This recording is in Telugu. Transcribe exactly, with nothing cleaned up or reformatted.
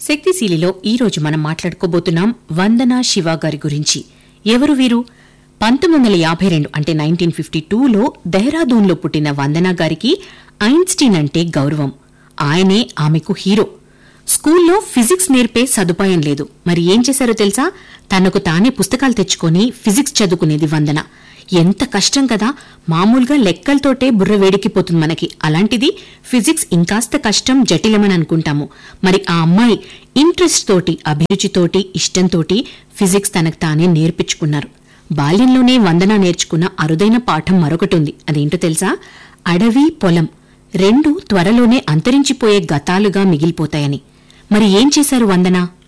శక్తిశీలిలో ఈరోజు మనం మాట్లాడుకోబోతున్నాం వందనా శివ గారి గురించి. ఎవరు వీరు? పంతొమ్మిది వందల యాభై రెండు అంటే నైన్టీన్ ఫిఫ్టీ టూలో దెహ్రాదూన్లో పుట్టిన వందనా గారికి ఐన్స్టీన్ అంటే గౌరవం. ఆయనే ఆమెకు హీరో. స్కూల్లో ఫిజిక్స్ నేర్పే సదుపాయం లేదు. మరి ఏం చేశారో తెలుసా? తనకు తానే పుస్తకాలు తెచ్చుకొని ఫిజిక్స్ చదువుకునేది వందన. ఎంత కష్టం కదా! మామూలుగా లెక్కలతోటే బుర్ర వేడికిపోతుంది మనకి. అలాంటిది ఫిజిక్స్ ఇంకాస్త కష్టం, జటిలమని అనుకుంటాము. మరి ఆ అమ్మాయి ఇంట్రెస్ట్ తోటి, అభిరుచితోటి, ఇష్టంతోటి ఫిజిక్స్ తనకు తానే నేర్పించుకున్నారు. బాల్యంలోనే వందన నేర్చుకున్న అరుదైన పాఠం మరొకటుంది. అదేంటో తెలుసా? అడవి, పొలం రెండు త్వరలోనే అంతరించిపోయే గతాలుగా మిగిలిపోతాయని. మరి ఏం చేశారు వందన?